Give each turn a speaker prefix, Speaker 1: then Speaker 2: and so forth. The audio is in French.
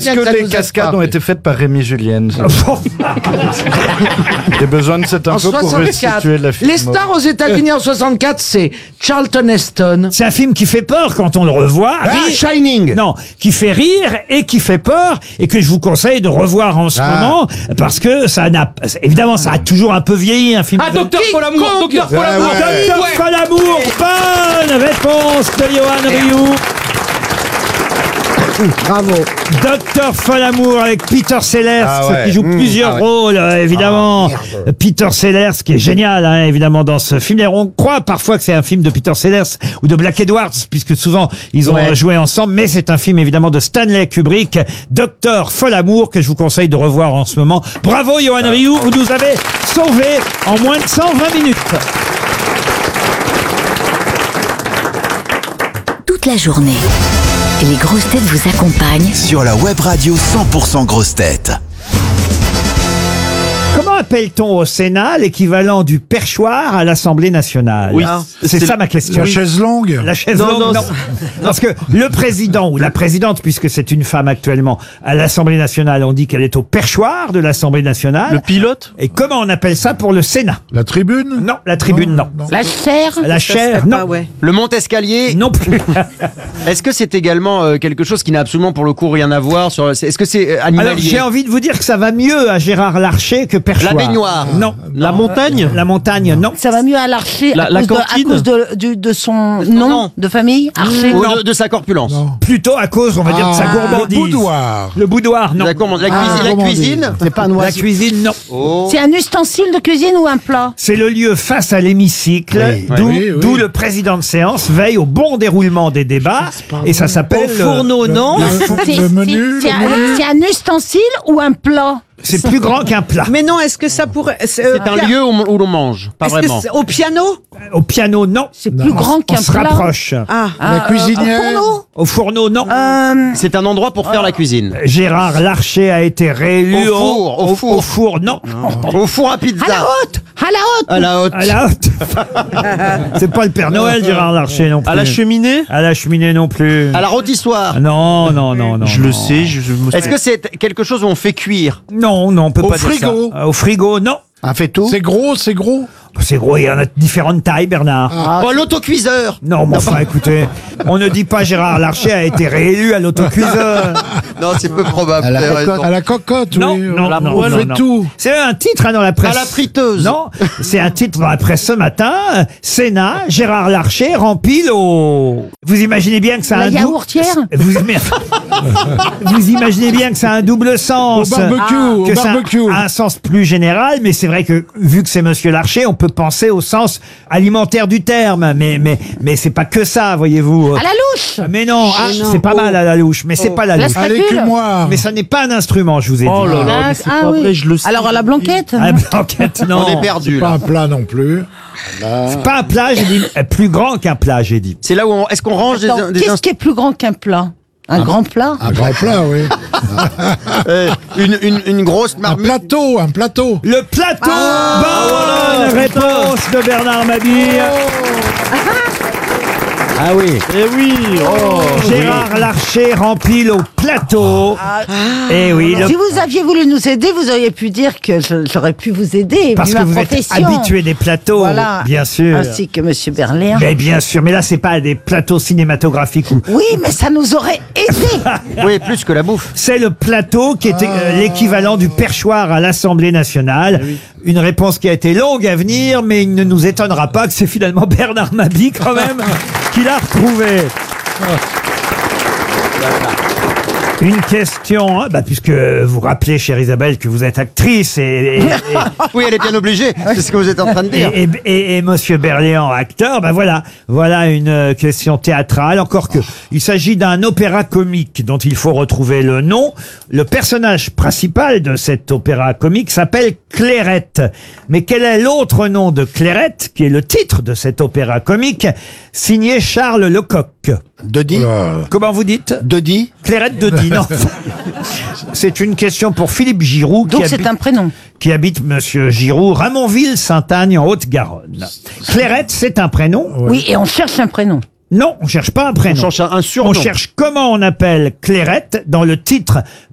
Speaker 1: Est-ce
Speaker 2: bien
Speaker 1: que
Speaker 2: ça
Speaker 1: les
Speaker 2: nous aide
Speaker 1: cascades
Speaker 2: pas.
Speaker 1: ont été faites par Rémi Julienne? J'ai besoin de cette
Speaker 2: En
Speaker 1: info pour
Speaker 2: 64.
Speaker 1: restituer la film.
Speaker 2: Les stars aux États-Unis en 64, c'est Charlton Heston.
Speaker 3: C'est un film qui fait peur quand on le revoit.
Speaker 4: Shining.
Speaker 3: Non, qui fait rire et qui fait peur et que je vous conseille de revoir en ce moment parce que ça n'a, évidemment, ça a toujours un peu vieilli un film.
Speaker 5: Ah, Docteur Folamour, Docteur Folamour.
Speaker 3: Docteur Folamour, bonne réponse de Johan Rioux.
Speaker 4: Bravo.
Speaker 3: Docteur Folamour avec Peter Sellers
Speaker 1: Ah ouais.
Speaker 3: qui joue plusieurs rôles évidemment. Peter Sellers qui est génial évidemment dans ce film. Et on croit parfois que c'est un film de Peter Sellers ou de Black Edwards puisque souvent ils ont joué ensemble, mais c'est un film évidemment de Stanley Kubrick, Docteur Folamour, que je vous conseille de revoir en ce moment. Bravo Johan Rioux, vous nous avez sauvé en moins de 120 minutes.
Speaker 6: Toute la journée, les grosses têtes vous accompagnent
Speaker 7: Sur la web radio 100% grosses têtes.
Speaker 3: Comment appelle-t-on au Sénat l'équivalent du perchoir à l'Assemblée nationale?
Speaker 5: Oui.
Speaker 3: C'est ça ma question.
Speaker 8: La chaise longue.
Speaker 3: La chaise
Speaker 5: Non,
Speaker 3: longue,
Speaker 5: non,
Speaker 3: non. Parce que le président ou la présidente, puisque c'est une femme actuellement à l'Assemblée nationale, on dit qu'elle est au perchoir de l'Assemblée nationale.
Speaker 5: Le pilote.
Speaker 3: Et comment on appelle ça pour le Sénat?
Speaker 8: La tribune.
Speaker 3: Non, la tribune, non.
Speaker 2: La chair.
Speaker 3: La chaire, non.
Speaker 4: Le Mont-Escalier.
Speaker 3: Non plus.
Speaker 4: Est-ce que c'est également quelque chose qui n'a absolument pour le coup rien à voir sur... Est-ce que c'est animalier?
Speaker 3: Alors, j'ai envie de vous dire que ça va mieux à Gérard Larcher que perchoir.
Speaker 4: La baignoire.
Speaker 3: Non.
Speaker 5: La montagne.
Speaker 3: La montagne, non.
Speaker 9: Ça va mieux à l'Archer
Speaker 5: La cantine.
Speaker 9: à cause de son nom de famille, Archer.
Speaker 4: Ou de sa corpulence.
Speaker 3: Plutôt à cause, on va dire, de sa
Speaker 8: Le
Speaker 3: gourmandise.
Speaker 8: boudoir.
Speaker 3: Le boudoir, non.
Speaker 4: La cuisine.
Speaker 2: C'est pas un
Speaker 3: La
Speaker 2: oiseau.
Speaker 3: cuisine, non.
Speaker 4: Oh.
Speaker 9: C'est un ustensile de cuisine ou un plat?
Speaker 3: C'est le lieu face à l'hémicycle,
Speaker 8: Oui.
Speaker 3: d'où
Speaker 8: Oui, oui.
Speaker 3: d'où le président de séance veille au bon déroulement des débats. Et ça s'appelle...
Speaker 5: Fourneau, non?
Speaker 8: Le menu.
Speaker 9: C'est un ustensile ou un plat?
Speaker 3: C'est plus grand qu'un plat.
Speaker 10: Mais non, est-ce que ça pourrait...
Speaker 4: C'est un lieu où l'on mange. Pas
Speaker 10: Est-ce que
Speaker 4: vraiment.
Speaker 10: c'est au piano?
Speaker 3: Au piano, non.
Speaker 9: C'est plus grand
Speaker 3: On
Speaker 9: qu'un
Speaker 3: se
Speaker 9: plat.
Speaker 3: rapproche.
Speaker 8: La cuisinière.
Speaker 3: Au fourneau, non.
Speaker 4: C'est un endroit pour faire la cuisine.
Speaker 3: Gérard Larcher a été réélu
Speaker 4: Au four.
Speaker 3: au four, non.
Speaker 4: Au four à pizza.
Speaker 9: À la haute. À la haute.
Speaker 4: À la haute.
Speaker 3: À la haute. C'est pas le Père Noël, Gérard Larcher, non plus.
Speaker 5: À la cheminée.
Speaker 3: À la cheminée, non plus.
Speaker 4: À la rôtissoire.
Speaker 3: Non, non, non, non.
Speaker 5: Je le
Speaker 3: non.
Speaker 5: sais, je me
Speaker 4: Est-ce que c'est quelque chose où on fait cuire?
Speaker 3: Non, non, on peut
Speaker 8: Au
Speaker 3: pas dire
Speaker 8: frigo.
Speaker 3: ça. Au frigo, non.
Speaker 2: Un fait tout.
Speaker 8: C'est gros, c'est gros.
Speaker 3: C'est gros, il y en a de différentes tailles, Bernard.
Speaker 4: Oh, l'autocuiseur.
Speaker 3: Non, mais enfin, écoutez, on ne dit pas Gérard Larcher a été réélu à l'autocuiseur.
Speaker 4: Non, c'est peu probable.
Speaker 2: la
Speaker 4: vous avez
Speaker 2: cocotte.
Speaker 4: raison.
Speaker 8: À la cocotte,
Speaker 3: Non,
Speaker 8: oui.
Speaker 3: non,
Speaker 8: on
Speaker 3: non,
Speaker 8: fait
Speaker 3: non.
Speaker 8: tout.
Speaker 3: C'est un titre dans la presse.
Speaker 4: À la friteuse.
Speaker 3: Non, c'est un titre dans la presse ce matin. Sénat, Gérard Larcher rempile au... Vous imaginez bien que ça a
Speaker 9: La
Speaker 3: un
Speaker 9: yaourtière.
Speaker 3: Vous imaginez bien que ça a un double sens.
Speaker 8: Au barbecue, au
Speaker 3: Que ça
Speaker 8: barbecue.
Speaker 3: a un sens plus général, mais c'est vrai que vu que c'est Monsieur Larcher, on peut penser au sens alimentaire du terme. Mais c'est pas que ça, voyez-vous.
Speaker 9: À la louche.
Speaker 3: Mais non, c'est pas mal à la louche, mais c'est pas la
Speaker 9: La
Speaker 3: louche.
Speaker 8: À
Speaker 9: spatule.
Speaker 8: l'écumoire.
Speaker 3: Mais ça n'est pas un instrument, je vous ai dit.
Speaker 5: Oh là là, mais c'est pas
Speaker 9: oui.
Speaker 5: vrai, je le sais.
Speaker 10: Alors à la blanquette?
Speaker 3: Ah, blanquette, non.
Speaker 4: On est perdu
Speaker 8: Pas
Speaker 4: là.
Speaker 8: un plat non plus.
Speaker 3: C'est pas un plat, j'ai dit. Plus grand qu'un plat, j'ai dit.
Speaker 4: C'est là où est-ce qu'on range
Speaker 9: Attends,
Speaker 4: des
Speaker 9: qu'est-ce qui est plus grand qu'un plat? Un grand plat?
Speaker 8: Un grand plat, oui.
Speaker 4: une grosse
Speaker 8: Un
Speaker 4: marmite.
Speaker 8: plateau, un plateau.
Speaker 3: Le plateau. Bonne réponse de Bernard Mabille.
Speaker 4: Ah oui.
Speaker 5: Eh oui. Oh.
Speaker 3: Gérard Larcher rempile au plateau. Et oui,
Speaker 9: Si vous aviez voulu nous aider, vous auriez pu dire que j'aurais pu vous aider,
Speaker 3: parce
Speaker 9: vu
Speaker 3: que
Speaker 9: ma
Speaker 3: vous êtes
Speaker 9: profession.
Speaker 3: habitué des plateaux,
Speaker 9: Voilà.
Speaker 3: bien sûr.
Speaker 9: Ainsi que Monsieur Berléand.
Speaker 3: Mais bien sûr, mais là c'est pas des plateaux cinématographiques où
Speaker 9: Oui, mais ça nous aurait aidé.
Speaker 4: Oui, plus que la bouffe.
Speaker 3: c'est le plateau qui était l'équivalent du perchoir à l'Assemblée nationale. Une réponse qui a été longue à venir, mais il ne nous étonnera pas que c'est finalement Bernard Mabille quand même qui l'a retrouvé. Une question, puisque vous rappelez, chère Isabelle, que vous êtes actrice
Speaker 4: Oui, elle est bien obligée. C'est ce que vous êtes en train de dire.
Speaker 3: et Monsieur Berléand, acteur, voilà une question théâtrale. Encore que, il s'agit d'un opéra comique dont il faut retrouver le nom. Le personnage principal de cet opéra comique s'appelle Clairette. Mais quel est l'autre nom de Clairette, qui est le titre de cet opéra comique, signé Charles Lecoq?
Speaker 2: Dodi.
Speaker 3: Comment vous dites?
Speaker 2: Dodi.
Speaker 3: Clairette Dodi, non. C'est une question pour Philippe Giroud,
Speaker 9: Donc c'est un prénom.
Speaker 3: qui habite, Monsieur Giroud, Ramonville-Sainte-Agne, en Haute-Garonne. Clairette, c'est un prénom?
Speaker 9: Oui, et on cherche un prénom.
Speaker 3: Non, on cherche pas un prénom.
Speaker 4: On cherche un surnom.
Speaker 3: On cherche comment on appelle Clairette dans le titre